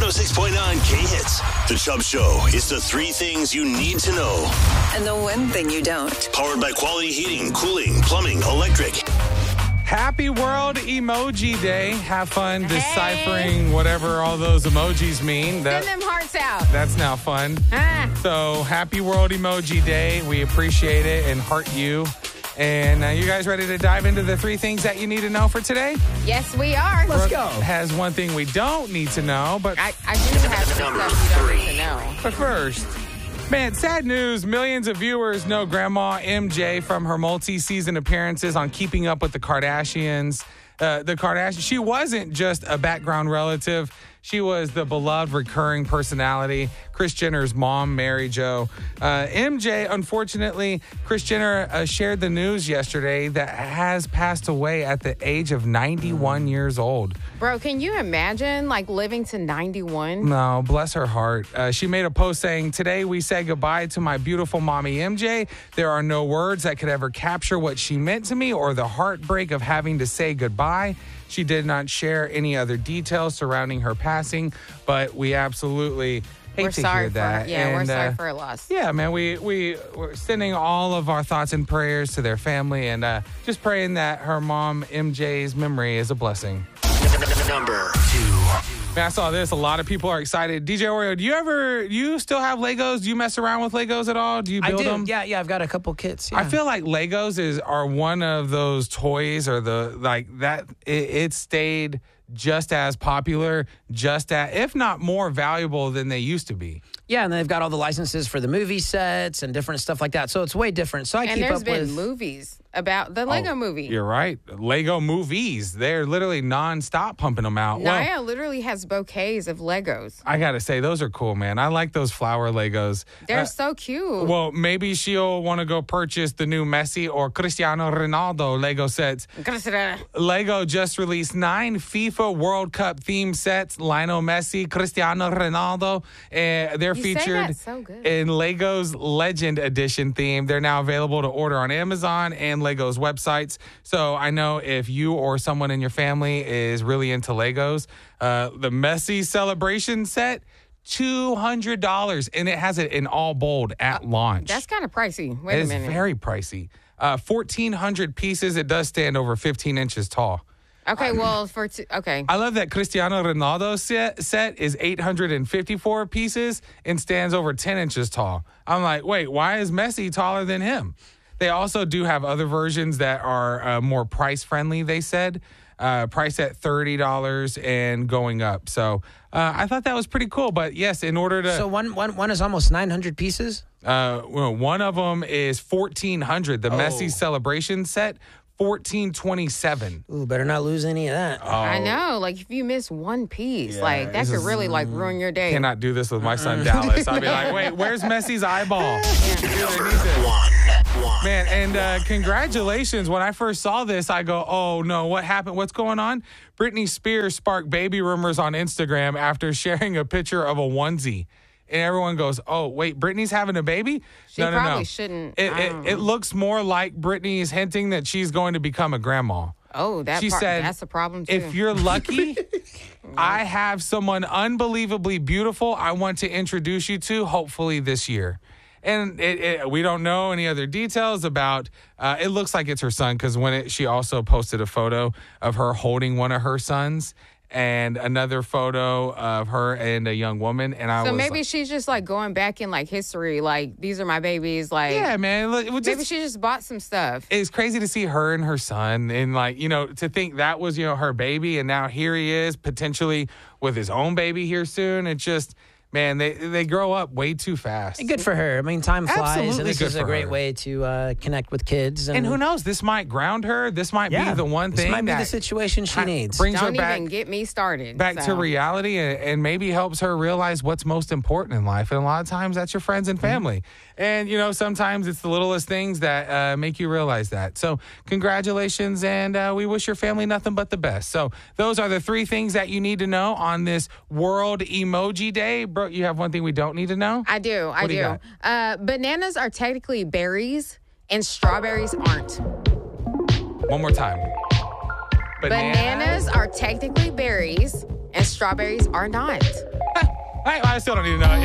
106.9 K-Hits. The Chubb Show is the three things you need to know. And the one thing you don't. Powered by Quality Heating, Cooling, Plumbing, Electric. Happy World Emoji Day. Have fun deciphering whatever all those emojis mean. Send them hearts out. That's now fun. So happy World Emoji Day. We appreciate it and heart you. And you guys ready to dive into the three things that you need to know for today? Yes, we are. Let's go. Has one thing we don't need to know, but I do have some stuff you don't need to know. But first, man, sad news. Millions of viewers know Grandma MJ from her multi-season appearances on Keeping Up with the Kardashians. She wasn't just a background relative. She was the beloved recurring personality, Kris Jenner's mom, Mary Jo. MJ, unfortunately, Kris Jenner shared the news yesterday that has passed away at the age of 91 years old. Bro, can you imagine, living to 91? No, bless her heart. She made a post saying, "Today we say goodbye to my beautiful mommy MJ. There are no words that could ever capture what she meant to me or the heartbreak of having to say goodbye." She did not share any other details surrounding her passing, but we absolutely hate to hear that. We're sorry for her loss. Yeah, man, we're sending all of our thoughts and prayers to their family and just praying that her mom, MJ's memory is a blessing. Number 2. Man, I saw this. A lot of people are excited. DJ Oreo, do you still have Legos? Do you mess around with Legos at all? Do you build them? Yeah, I've got a couple kits. Yeah. I feel like Legos are one of those toys or it stayed just as popular, if not more valuable than they used to be. Yeah, and they've got all the licenses for the movie sets and different stuff like that. So it's way different. So I keep up with... And there's been movies about the Lego movie. You're right. Lego movies. They're literally nonstop pumping them out. Naya literally has bouquets of Legos. I got to say, those are cool, man. I like those flower Legos. They're so cute. Well, maybe she'll want to go purchase the new Messi or Cristiano Ronaldo Lego sets. Lego just released 9 FIFA World Cup themed sets. Lionel Messi, Cristiano Ronaldo. They're featured in Lego's Legend Edition theme. They're now available to order on Amazon and Lego's websites. So I know if you or someone in your family is really into Legos, the Messi Celebration set, $200, and it has it in all bold at launch. That's kind of pricey. Wait a minute. It's very pricey. 1,400 pieces. It does stand over 15 inches tall. Okay, well, okay. I love that Cristiano Ronaldo set is 854 pieces and stands over 10 inches tall. I'm like, wait, why is Messi taller than him? They also do have other versions that are more price-friendly, they said. Priced at $30 and going up. So I thought that was pretty cool. But, yes, in order to... So one is almost 900 pieces? One of them is 1,400. The Messi Celebration set, 1,427. Ooh, better not lose any of that. I know. If you miss one piece, that could really, ruin your day. Cannot do this with my son, Dallas. I'll be like, wait, where's Messi's eyeball? Man, and congratulations. When I first saw this, I go, oh, no, what happened? What's going on? Britney Spears sparked baby rumors on Instagram after sharing a picture of a onesie. And everyone goes, oh, wait, Britney's having a baby? She probably shouldn't. It looks more like Britney is hinting that she's going to become a grandma. Oh, she said, that's a problem, too. If you're lucky, I have someone unbelievably beautiful I want to introduce you to, hopefully this year. And we don't know any other details about, it looks like it's her son because she also posted a photo of her holding one of her sons and another photo of her and a young woman. And maybe she's just going back in history. These are my babies. Yeah, man. Maybe she just bought some stuff. It's crazy to see her and her son and to think that was, her baby. And now here he is potentially with his own baby here soon. It's just... Man, they grow up way too fast. Good for her. I mean, time flies, Absolutely, and this is a great way to connect with kids. And who knows? This might ground her. This might be the one thing. This might be the situation she needs. Brings Don't her back, even get me started. Back to reality, and maybe helps her realize what's most important in life. And a lot of times, that's your friends and family. And sometimes it's the littlest things that make you realize that. So, congratulations, and we wish your family nothing but the best. So, those are the 3 things that you need to know on this World Emoji Day. Bro, you have one thing we don't need to know? I do. What do you got? Bananas are technically berries, and strawberries aren't. One more time. Bananas are technically berries, and strawberries are not. I still don't need to know.